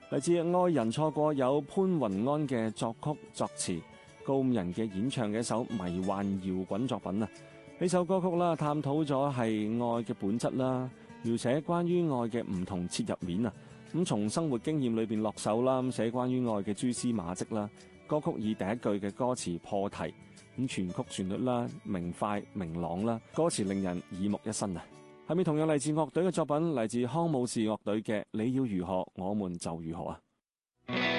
嚟自愛人錯過有潘雲安嘅作曲作詞，高五人嘅演唱嘅一首迷幻搖滾作品啊！呢首歌曲啦，探討咗係愛嘅本質啦，描寫關於愛嘅唔同切入面啊！咁從生活經驗裏邊落手啦，咁寫關於愛嘅蛛絲馬跡啦。歌曲以第一句嘅歌詞破題，咁全曲旋律啦明快明朗啦，歌詞令人耳目一新啊！係咪同樣嚟自樂隊嘅作品？嚟自康姆士樂隊嘅《你要如何，我們就如何》啊！